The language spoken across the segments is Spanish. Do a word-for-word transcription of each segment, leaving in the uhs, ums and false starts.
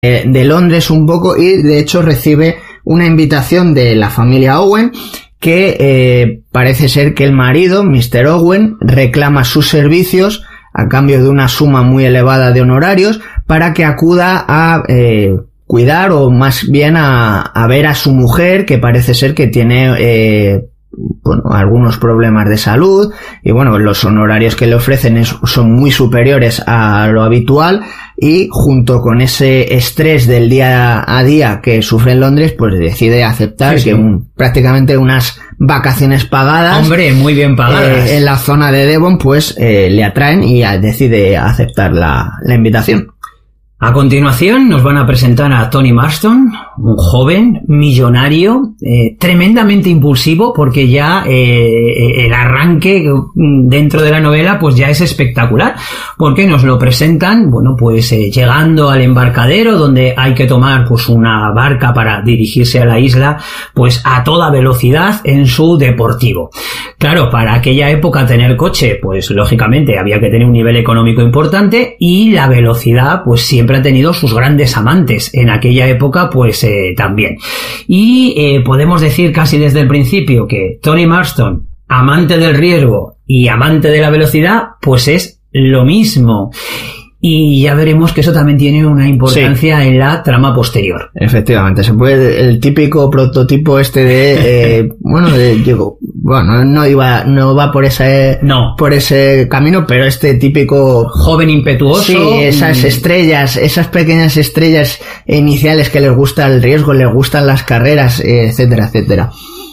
eh, de Londres un poco, y de hecho recibe una invitación de la familia Owen, que eh, parece ser que el marido, mister Owen, reclama sus servicios a cambio de una suma muy elevada de honorarios para que acuda a eh, cuidar, o más bien a, a ver a su mujer, que parece ser que tiene eh, bueno, algunos problemas de salud, y bueno, los honorarios que le ofrecen es, son muy superiores a lo habitual, y junto con ese estrés del día a día que sufre en Londres, pues decide aceptar sí, sí. que un, prácticamente unas vacaciones pagadas, hombre, muy bien pagadas, eh, en la zona de Devon, pues eh, le atraen y decide aceptar la, la invitación. A continuación nos van a presentar a Tony Marston, un joven millonario, eh, tremendamente impulsivo, porque ya eh, el arranque dentro de la novela pues ya es espectacular, porque nos lo presentan, bueno, pues eh, llegando al embarcadero donde hay que tomar pues una barca para dirigirse a la isla, pues a toda velocidad en su deportivo. Claro, para aquella época tener coche, pues lógicamente había que tener un nivel económico importante, y la velocidad pues siempre ha tenido sus grandes amantes en aquella época, pues eh, también. Y eh, podemos decir casi desde el principio que Tony Marston, amante del riesgo y amante de la velocidad, pues es lo mismo. Y ya veremos que eso también tiene una importancia sí. en la trama posterior. Efectivamente, se puede, el típico prototipo este de, eh, bueno, de, digo, bueno, no iba, no va por ese, no. por ese camino, pero este típico joven impetuoso. Sí, esas estrellas, esas pequeñas estrellas iniciales que les gusta el riesgo, les gustan las carreras, etcétera, etcétera.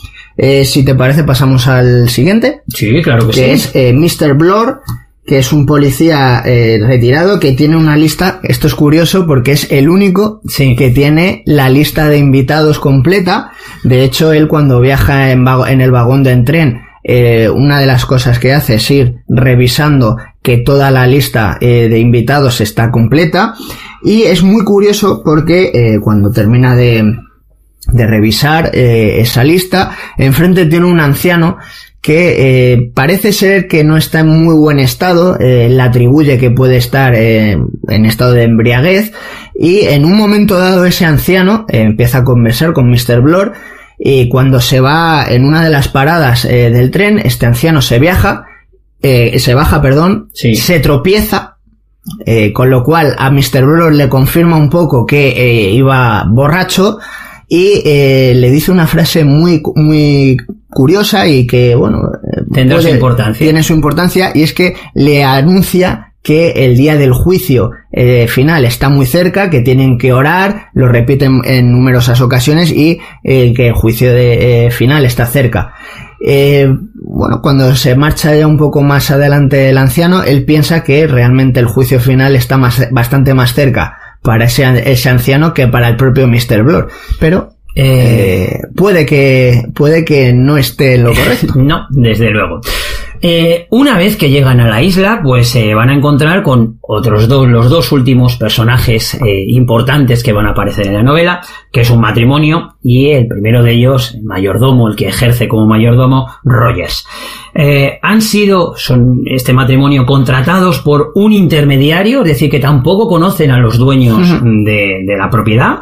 Eh, si te parece, pasamos al siguiente. Sí, claro que, que sí. Que es eh, mister Blore, que es un policía eh, retirado que tiene una lista. Esto es curioso porque es el único sí. que tiene la lista de invitados completa. De hecho, él cuando viaja en, vago, en el vagón del tren, eh, una de las cosas que hace es ir revisando que toda la lista eh, de invitados está completa. Y es muy curioso porque eh, cuando termina de, de revisar eh, esa lista, enfrente tiene un anciano que eh, parece ser que no está en muy buen estado, eh, le atribuye que puede estar eh, en estado de embriaguez, y en un momento dado ese anciano eh, empieza a conversar con mister Blore, y cuando se va en una de las paradas eh, del tren, este anciano se viaja, eh, se baja, perdón, sí. se tropieza, eh, con lo cual a mister Blore le confirma un poco que eh, iba borracho, y eh, le dice una frase muy muy curiosa y que, bueno, tendrá puede, su importancia. Tiene su importancia, y es que le anuncia que el día del juicio eh, final está muy cerca, que tienen que orar, lo repiten en numerosas ocasiones, y eh, que el juicio de, eh, final está cerca. Eh, bueno, cuando se marcha ya un poco más adelante el anciano, él piensa que realmente el juicio final está más, bastante más cerca para ese, ese anciano que para el propio mister Blore, pero eh, eh, puede que puede que no esté en lo correcto. No, desde luego. Eh, una vez que llegan a la isla, pues se eh, van a encontrar con otros dos, los dos últimos personajes eh, importantes que van a aparecer en la novela, que es un matrimonio, y el primero de ellos, el mayordomo, el que ejerce como mayordomo, Rogers. Eh, han sido, son este matrimonio, contratados por un intermediario, es decir, que tampoco conocen a los dueños uh-huh. de, de la propiedad.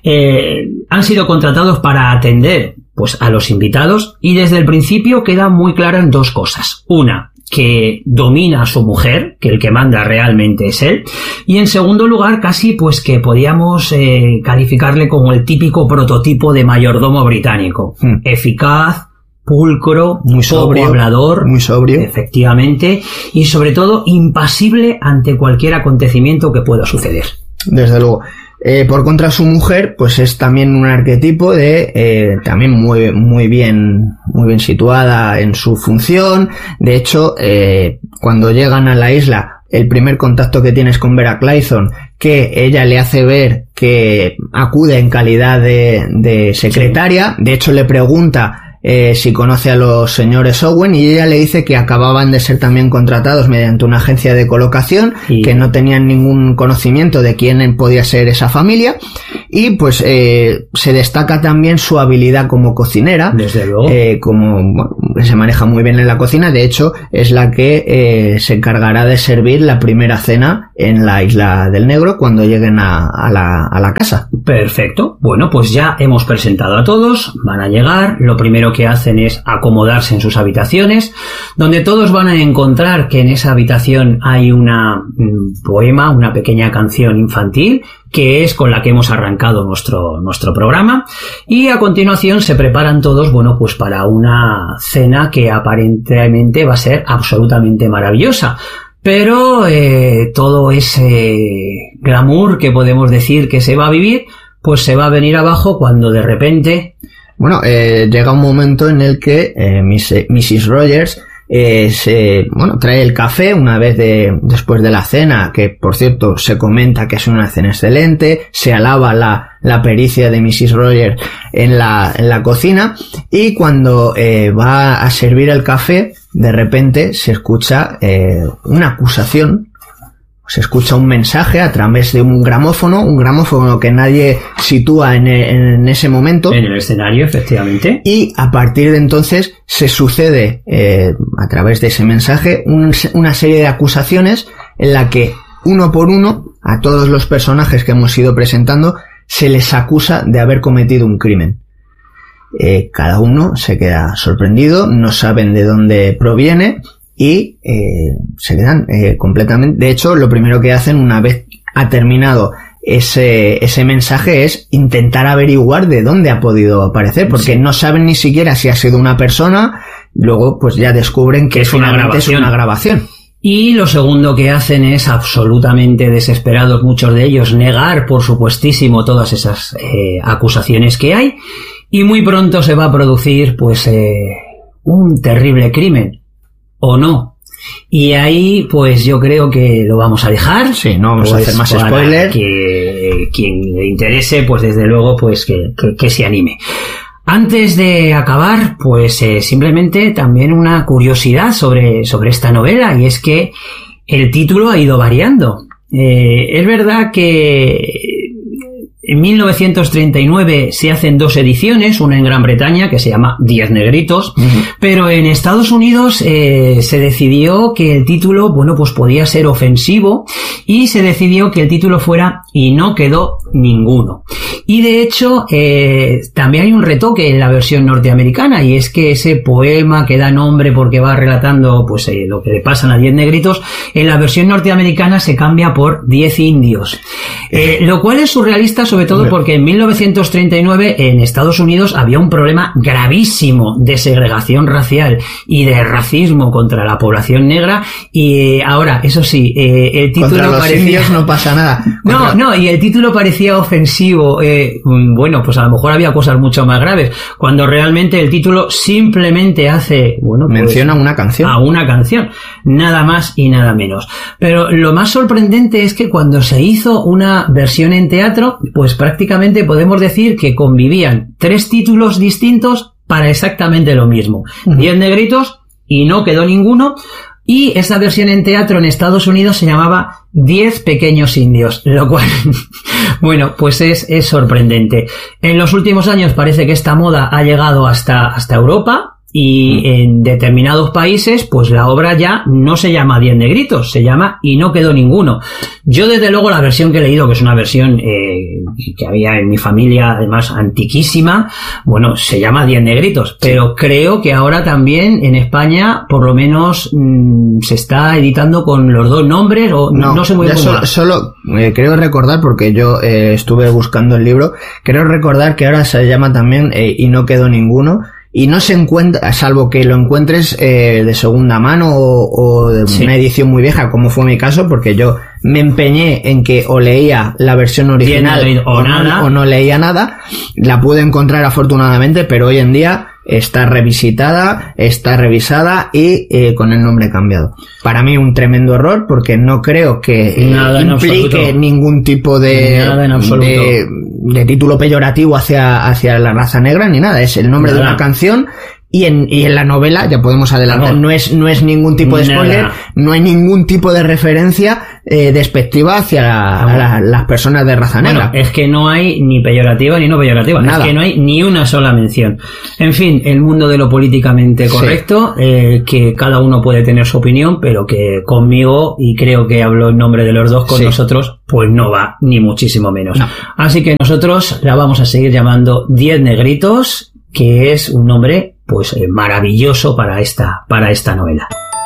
Eh, han sido contratados para atender pues a los invitados, y desde el principio quedan muy claras dos cosas. Una, que domina a su mujer, que el que manda realmente es él, y en segundo lugar, casi pues que podíamos eh, calificarle como el típico prototipo de mayordomo británico. Hmm. Eficaz, pulcro, muy sobrio, poco hablador, muy sobrio, efectivamente, y sobre todo impasible ante cualquier acontecimiento que pueda suceder. Desde luego. Eh, por contra, su mujer, pues es también un arquetipo de, eh, también muy, muy bien, muy bien situada en su función. De hecho, eh, cuando llegan a la isla, el primer contacto que tienes con Vera Clayton, que ella le hace ver que acude en calidad de, de secretaria. De hecho, le pregunta Eh, si conoce a los señores Owen, y ella le dice que acababan de ser también contratados mediante una agencia de colocación, sí. que no tenían ningún conocimiento de quién podía ser esa familia, y pues eh, se destaca también su habilidad como cocinera. Desde luego. Eh, como bueno, se maneja muy bien en la cocina, de hecho es la que eh, se encargará de servir la primera cena en la Isla del Negro cuando lleguen a, a, la, a la casa. Perfecto. Bueno, pues ya hemos presentado a todos, van a llegar, lo primero que hacen es acomodarse en sus habitaciones, donde todos van a encontrar que en esa habitación hay una un poema, una pequeña canción infantil, que es con la que hemos arrancado nuestro, nuestro programa, y a continuación se preparan todos, bueno, pues para una cena que aparentemente va a ser absolutamente maravillosa. Pero eh, todo ese glamour que podemos decir que se va a vivir, pues se va a venir abajo cuando de repente... Bueno, eh, llega un momento en el que eh, missus Rogers eh, se, bueno, trae el café una vez de, después de la cena, que por cierto se comenta que es una cena excelente, se alaba la, la pericia de missus Rogers en la, en la cocina, y cuando eh, va a servir el café, de repente se escucha eh, una acusación. Se escucha un mensaje a través de un gramófono, un gramófono que nadie sitúa en, en ese momento. En el escenario, efectivamente. Y a partir de entonces se sucede, eh, a través de ese mensaje, un, una serie de acusaciones en la que, uno por uno, a todos los personajes que hemos ido presentando, se les acusa de haber cometido un crimen. Eh, cada uno se queda sorprendido, no saben de dónde proviene, y eh, se quedan eh, completamente... De hecho, lo primero que hacen una vez ha terminado ese, ese mensaje es intentar averiguar de dónde ha podido aparecer, porque sí. no saben ni siquiera si ha sido una persona, luego pues ya descubren que, que es, una grabación. es una grabación. Y lo segundo que hacen es, absolutamente desesperados muchos de ellos, negar por supuestísimo todas esas eh, acusaciones que hay, y muy pronto se va a producir pues eh, un terrible crimen. ¿O no? Y ahí, pues yo creo que lo vamos a dejar. Sí, no vamos pues, a hacer más spoiler. Que quien le interese, pues desde luego, pues que, que, que se anime. Antes de acabar, pues eh, simplemente también una curiosidad sobre, sobre esta novela, y es que el título ha ido variando. Eh, es verdad que en mil novecientos treinta y nueve se hacen dos ediciones, una en Gran Bretaña que se llama Diez Negritos, uh-huh. pero en Estados Unidos eh, se decidió que el título, bueno, pues podía ser ofensivo, y se decidió que el título fuera Y no quedó ninguno. Y de hecho, eh, también hay un retoque en la versión norteamericana, y es que ese poema que da nombre porque va relatando pues eh, lo que le pasan a Diez Negritos, en la versión norteamericana se cambia por Diez Indios, eh, lo cual es surrealista, sobre todo porque en mil novecientos treinta y nueve en Estados Unidos había un problema gravísimo de segregación racial y de racismo contra la población negra, y ahora, eso sí, eh, el título contra los parecía... indios no pasa nada. Contra... No, no, y el título parecía ofensivo. Eh, bueno, pues a lo mejor había cosas mucho más graves, cuando realmente el título simplemente hace, bueno, pues, menciona una canción. A una canción, nada más y nada menos. Pero lo más sorprendente es que cuando se hizo una versión en teatro, pues prácticamente podemos decir que convivían tres títulos distintos para exactamente lo mismo. Uh-huh. Diez Negritos, Y no quedó ninguno. Y esa versión en teatro en Estados Unidos se llamaba Diez Pequeños Indios, lo cual, bueno, pues es, es sorprendente. En los últimos años parece que esta moda ha llegado hasta, hasta Europa, y en determinados países pues la obra ya no se llama Diez Negritos, se llama Y no quedó ninguno. Yo desde luego la versión que he leído, que es una versión eh, que había en mi familia, además antiquísima, bueno, se llama Diez Negritos, pero creo que ahora también en España por lo menos mmm, se está editando con los dos nombres, o no, no sé muy bien cómo. Solo, solo eh, creo recordar, porque yo eh, estuve buscando el libro, creo recordar que ahora se llama también eh, Y no quedó ninguno. Y no se encuentra, salvo que lo encuentres eh, de segunda mano o, o de sí. una edición muy vieja, como fue mi caso, porque yo me empeñé en que o leía la versión original Bien, o, o, nada. No, o no leía nada. La pude encontrar afortunadamente, pero hoy en día está revisitada, está revisada y eh, con el nombre cambiado. Para mí un tremendo error, porque no creo que eh, nada implique ningún tipo de, nada en absoluto. de de título peyorativo hacia hacia la raza negra ni nada. Es el nombre nada. de una canción Y en, y en la novela, ya podemos adelantar, no, no es no es ningún tipo de spoiler, nada. No hay ningún tipo de referencia eh, despectiva hacia la, la, las personas de raza negra. Bueno, es que no hay ni peyorativa ni no peyorativa, nada. Es que no hay ni una sola mención. En fin, el mundo de lo políticamente correcto, sí. eh, que cada uno puede tener su opinión, pero que conmigo, y creo que hablo en nombre de los dos, con sí. nosotros, pues no va, ni muchísimo menos. No. Así que nosotros la vamos a seguir llamando Diez Negritos, que es un nombre pues eh, maravilloso para esta para esta novela.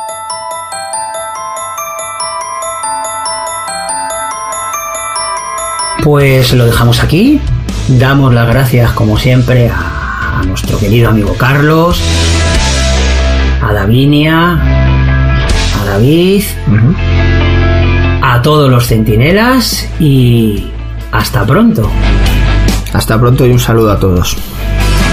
Pues lo dejamos aquí. Damos las gracias como siempre a, a nuestro querido amigo Carlos, a Davinia, a David, uh-huh. a todos los centinelas y hasta pronto. Hasta pronto y un saludo a todos.